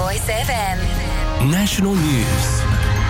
Voice FM. National News.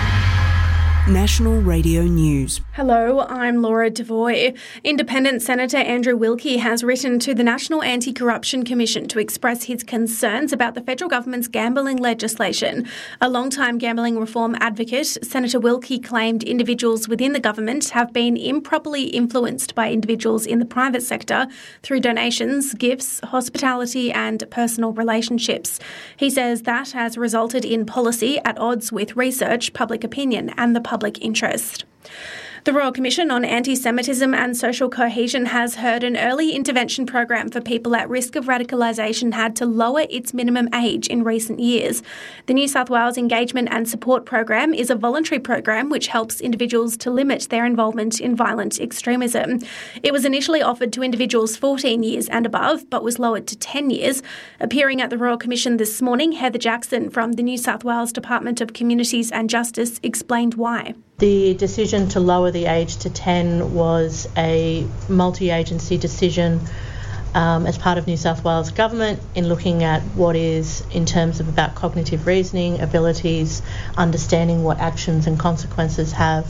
National Radio News. Hello, I'm Laura Devoy. Independent Senator Andrew Wilkie has written to the National Anti-Corruption Commission to express his concerns about the federal government's gambling legislation. A long-time gambling reform advocate, Senator Wilkie claimed individuals within the government have been improperly influenced by individuals in the private sector through donations, gifts, hospitality and personal relationships. He says that has resulted in policy at odds with research, public opinion and the public interest. The Royal Commission on Anti-Semitism and Social Cohesion has heard an early intervention program for people at risk of radicalisation had to lower its minimum age in recent years. The New South Wales Engagement and Support Program is a voluntary program which helps individuals to limit their involvement in violent extremism. It was initially offered to individuals 14 years and above, but was lowered to 10 years. Appearing at the Royal Commission this morning, Heather Jackson from the New South Wales Department of Communities and Justice explained why. The decision to lower the age to 10 was a multi-agency decision as part of New South Wales Government in looking at what is in terms of about cognitive reasoning, abilities, understanding what actions and consequences have.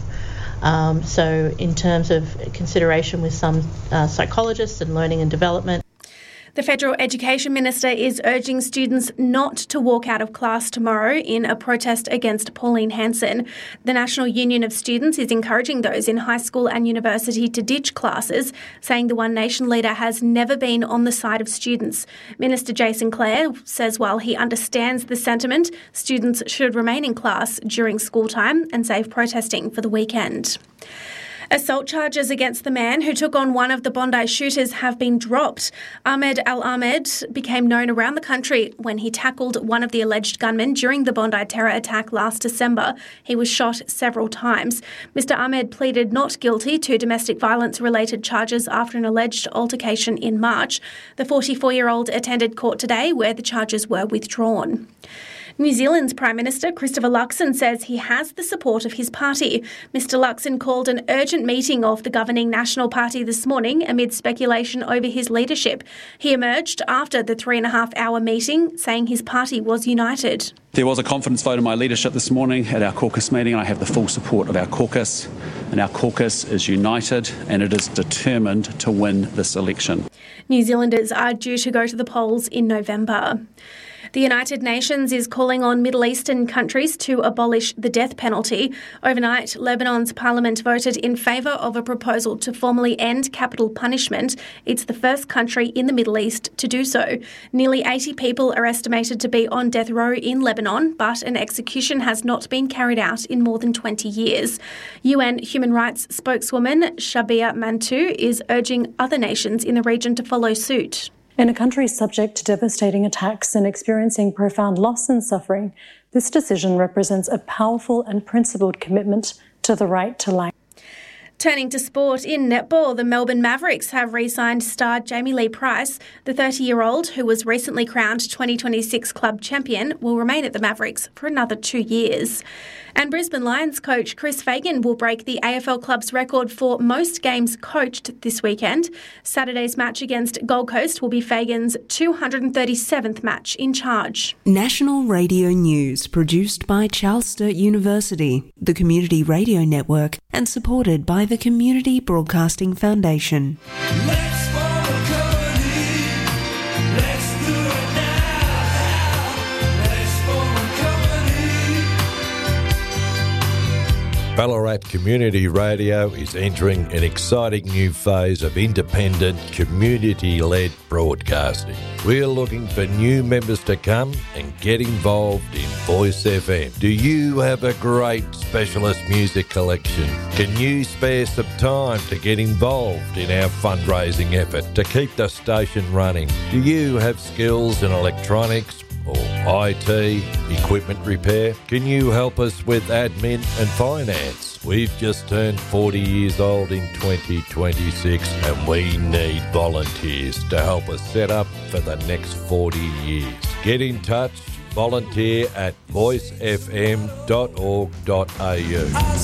So in terms of consideration with some psychologists and learning and development. The Federal Education Minister is urging students not to walk out of class tomorrow in a protest against Pauline Hanson. The National Union of Students is encouraging those in high school and university to ditch classes, saying the One Nation leader has never been on the side of students. Minister Jason Clare says while he understands the sentiment, students should remain in class during school time and save protesting for the weekend. Assault charges against the man who took on one of the Bondi shooters have been dropped. Ahmed Al-Ahmed became known around the country when he tackled one of the alleged gunmen during the Bondi terror attack last December. He was shot several times. Mr. Ahmed pleaded not guilty to domestic violence-related charges after an alleged altercation in March. The 44-year-old attended court today where the charges were withdrawn. New Zealand's Prime Minister Christopher Luxon says he has the support of his party. Mr. Luxon called an urgent meeting of the governing National Party this morning amid speculation over his leadership. He emerged after the 3.5-hour meeting, saying his party was united. There was a confidence vote in my leadership this morning at our caucus meeting, and I have the full support of our caucus. And our caucus is united and it is determined to win this election. New Zealanders are due to go to the polls in November. The United Nations is calling on Middle Eastern countries to abolish the death penalty. Overnight, Lebanon's parliament voted in favour of a proposal to formally end capital punishment. It's the first country in the Middle East to do so. Nearly 80 people are estimated to be on death row in Lebanon, but an execution has not been carried out in more than 20 years. UN human rights spokeswoman Shabia Mantou is urging other nations in the region to follow suit. In a country subject to devastating attacks and experiencing profound loss and suffering, this decision represents a powerful and principled commitment to the right to life. Turning to sport, in netball, the Melbourne Mavericks have re-signed star Jamie Lee Price. The 30-year-old, who was recently crowned 2026 club champion, will remain at the Mavericks for another 2 years. And Brisbane Lions coach Chris Fagan will break the AFL club's record for most games coached this weekend. Saturday's match against Gold Coast will be Fagan's 237th match in charge. National Radio News, produced by Charles Sturt University, the Community Radio Network, and supported by the Community Broadcasting Foundation. Let's form a company. Let's do it now. Let's form a company. Ballarat Community Radio is entering an exciting new phase of independent, community-led broadcasting. We're looking for new members to come and get involved in Voice FM. Do you have a great specialist music collection? Can you spare some time to get involved in our fundraising effort to keep the station running? Do you have skills in electronics or IT, equipment repair? Can you help us with admin and finance? We've just turned 40 years old in 2026 and we need volunteers to help us set up for the next 40 years. Get in touch, volunteer at voicefm.org.au.